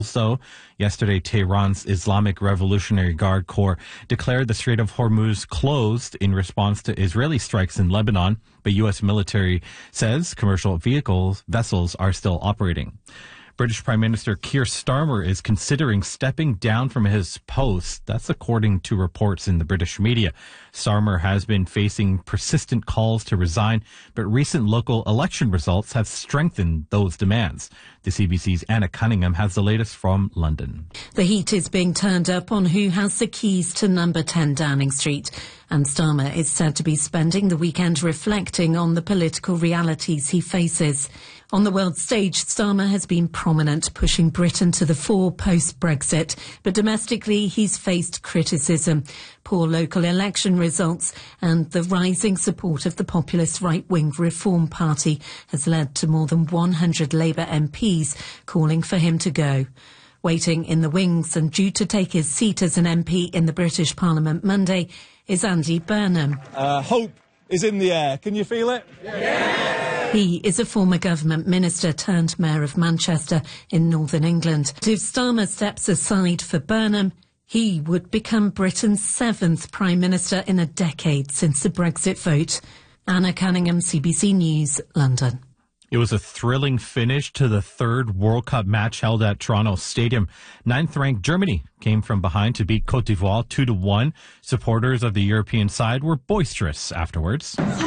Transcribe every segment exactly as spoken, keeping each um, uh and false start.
So, yesterday, Tehran's Islamic Revolutionary Guard Corps declared the Strait of Hormuz closed in response to Israeli strikes in Lebanon, but U S military says commercial vehicles, vessels are still operating. British Prime Minister Keir Starmer is considering stepping down from his post. That's according to reports in the British media. Starmer has been facing persistent calls to resign, but recent local election results have strengthened those demands. The C B C's Anna Cunningham has the latest from London. The heat is being turned up on who has the keys to number ten Downing Street. And Starmer is said to be spending the weekend reflecting on the political realities he faces. On the world stage, Starmer has been prominent, pushing Britain to the fore post-Brexit. But domestically, he's faced criticism. Poor local election results and the rising support of the populist right-wing Reform Party has led to more than one hundred Labour M Ps calling for him to go. Waiting in the wings and due to take his seat as an M P in the British Parliament Monday is Andy Burnham. Uh, hope is in the air. Can you feel it? Yeah. He is a former government minister turned mayor of Manchester in northern England. If Starmer steps aside for Burnham, he would become Britain's seventh prime minister in a decade since the Brexit vote. Anna Cunningham, C B C News, London. It was a thrilling finish to the third World Cup match held at Toronto Stadium. Ninth-ranked Germany came from behind to beat Côte d'Ivoire two to one. Supporters of the European side were boisterous afterwards. Let's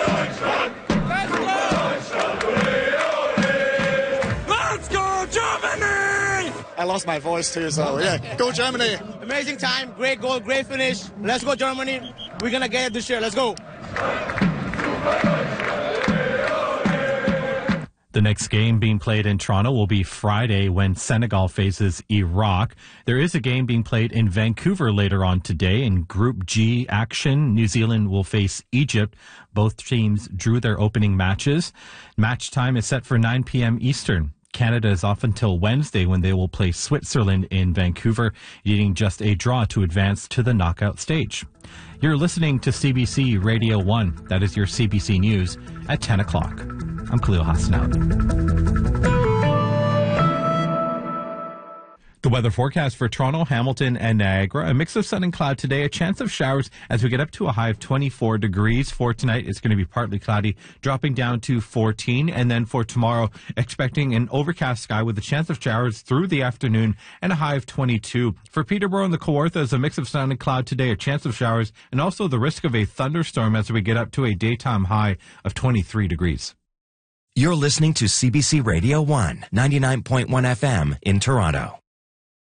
go, Germany! I lost my voice too, so yeah, go Germany! Amazing time, great goal, great finish. Let's go, Germany. We're gonna get it this year. Let's go. The next game being played in Toronto will be Friday when Senegal faces Iraq. There is a game being played in Vancouver later on today in Group G action. New Zealand will face Egypt. Both teams drew their opening matches. Match time is set for nine p.m. Eastern. Canada is off until Wednesday when they will play Switzerland in Vancouver, needing just a draw to advance to the knockout stage. You're listening to C B C Radio one. That is your C B C News at ten o'clock. I'm Khalil Hasanout. The weather forecast for Toronto, Hamilton, and Niagara. A mix of sun and cloud today. A chance of showers as we get up to a high of twenty-four degrees. For tonight, it's going to be partly cloudy, dropping down to fourteen. And then for tomorrow, expecting an overcast sky with a chance of showers through the afternoon and a high of twenty-two. For Peterborough and the Kawarthas, a mix of sun and cloud today. A chance of showers and also the risk of a thunderstorm as we get up to a daytime high of twenty-three degrees. You're listening to C B C Radio one, ninety-nine point one F M in Toronto.